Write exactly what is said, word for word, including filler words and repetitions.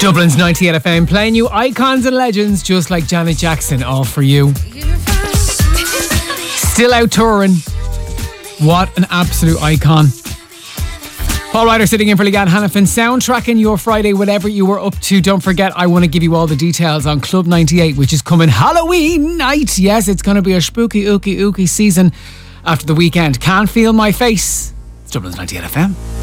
Dublin's ninety-eight F M playing you icons and legends just like Janet Jackson, all for you. Still out touring. What an absolute icon. Paul Ryder sitting in for Leanne Hannafin, soundtracking your Friday, whatever you were up to. Don't forget, I want to give you all the details on Club ninety-eight, which is coming Halloween night. Yes, it's going to be a spooky, ooky, ooky season after the weekend. Can't Feel My Face. It's Dublin's ninety-eight F M.